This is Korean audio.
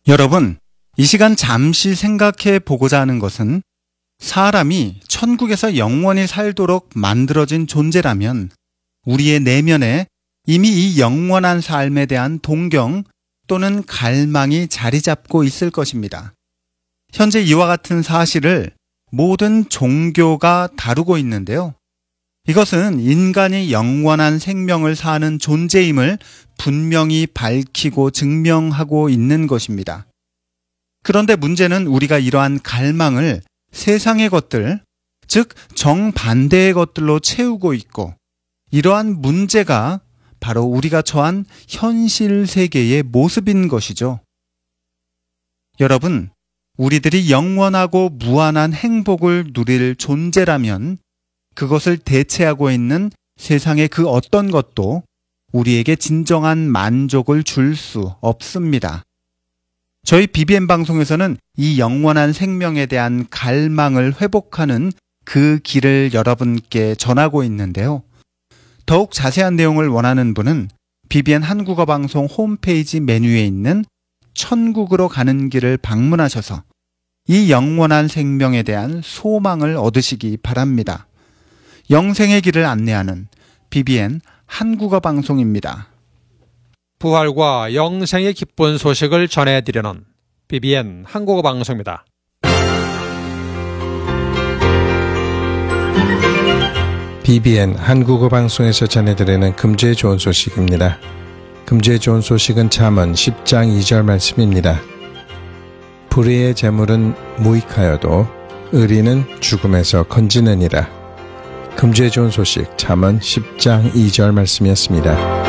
여러분, 이 시간 잠시 생각해 보고자 하는 것은 사람이 천국에서 영원히 살도록 만들어진 존재라면 우리의 내면에 이미 이 영원한 삶에 대한 동경 또는 갈망이 자리 잡고 있을 것입니다. 현재 이와 같은 사실을 모든 종교가 다루고 있는데요. 이것은 인간이 영원한 생명을 사는 존재임을 분명히 밝히고 증명하고 있는 것입니다. 그런데 문제는 우리가 이러한 갈망을 세상의 것들, 즉 정반대의 것들로 채우고 있고, 이러한 문제가 바로 우리가 처한 현실 세계의 모습인 것이죠. 여러분, 우리들이 영원하고 무한한 행복을 누릴 존재라면 그것을 대체하고 있는 세상의 그 어떤 것도 우리에게 진정한 만족을 줄 수 없습니다. 저희 BBM 방송에서는 이 영원한 생명에 대한 갈망을 회복하는 그 길을 여러분께 전하고 있는데요. 더욱 자세한 내용을 원하는 분은 BBN 한국어 방송 홈페이지 메뉴에 있는 천국으로 가는 길을 방문하셔서 이 영원한 생명에 대한 소망을 얻으시기 바랍니다. 영생의 길을 안내하는 BBN 한국어 방송입니다. 부활과 영생의 기쁜 소식을 전해드리는 BBN 한국어 방송입니다. BBN 한국어 방송에서 전해드리는 금주의 좋은 소식입니다. 금주의 좋은 소식은 잠언 10장 2절 말씀입니다. 불의의 재물은 무익하여도 의리는 죽음에서 건지느니라. 금주의 좋은 소식 잠언 10장 2절 말씀이었습니다.